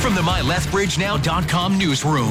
From the MyLethbridgeNow.com newsroom,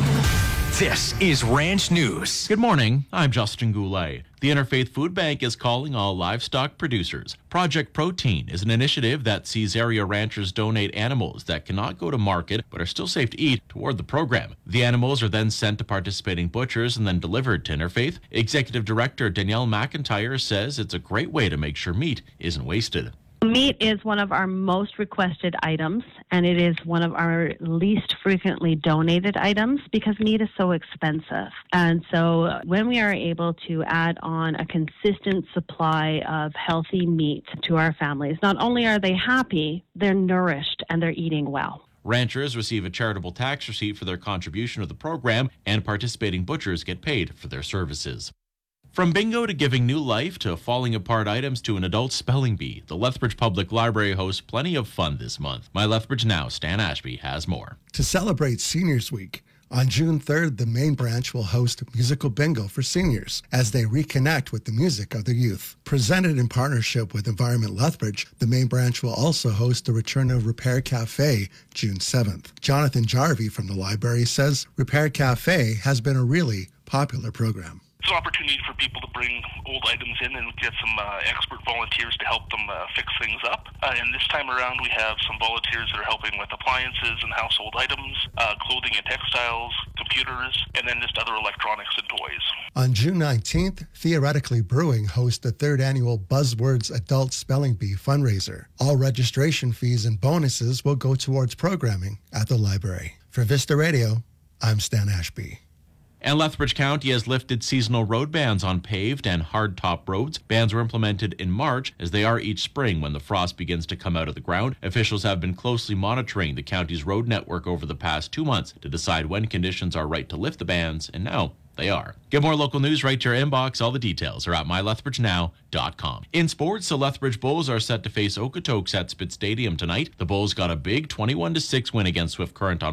this is Ranch News. Good morning, I'm Justin Goulet. The Interfaith Food Bank is calling all livestock producers. Project Protein is an initiative that sees area ranchers donate animals that cannot go to market but are still safe to eat toward the program. The animals are then sent to participating butchers and then delivered to Interfaith. Executive Director Danielle McIntyre says it's a great way to make sure meat isn't wasted. Meat is one of our most requested items, and it is one of our least frequently donated items because meat is so expensive. And so when we are able to add on a consistent supply of healthy meat to our families, not only are they happy, they're nourished and they're eating well. Ranchers receive a charitable tax receipt for their contribution to the program, and participating butchers get paid for their services. From bingo to giving new life to falling apart items to an adult spelling bee, the Lethbridge Public Library hosts plenty of fun this month. My Lethbridge Now, Stan Ashby, has more. To celebrate Seniors Week, on June 3rd, the main branch will host musical bingo for seniors as they reconnect with the music of their youth. Presented in partnership with Environment Lethbridge, the main branch will also host the return of Repair Cafe June 7th. Jonathan Jarvie from the library says Repair Cafe has been a really popular program. It's an opportunity for people to bring old items in and get some expert volunteers to help them fix things up. And this time around, we have some volunteers that are helping with appliances and household items, clothing and textiles, computers, and then just other electronics and toys. On June 19th, Theoretically Brewing hosts the third annual Buzzwords Adult Spelling Bee fundraiser. All registration fees and bonuses will go towards programming at the library. For Vista Radio, I'm Stan Ashby. And Lethbridge County has lifted seasonal road bans on paved and hard-top roads. Bans were implemented in March, as they are each spring when the frost begins to come out of the ground. Officials have been closely monitoring the county's road network over the past 2 months to decide when conditions are right to lift the bans, and now they are. Get more local news right to your inbox. All the details are at mylethbridgenow.com. In sports, the Lethbridge Bulls are set to face Okotoks at Spitz Stadium tonight. The Bulls got a big 21-6 win against Swift Current on